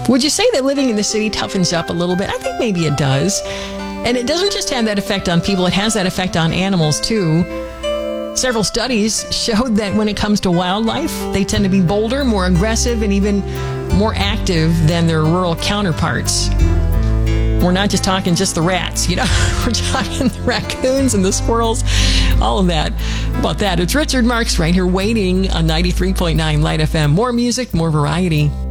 Would you say that living in the city toughens up a little bit? I think maybe it does. And it doesn't just have that effect on people, it has that effect on animals too. Several studies showed that when it comes to wildlife, they tend to be bolder, more aggressive, and even more active than their rural counterparts. We're not just talking just the rats, we're talking the raccoons and the squirrels, all of that. About that, it's Richard Marks right here waiting on 93.9 Light FM. More music, more variety.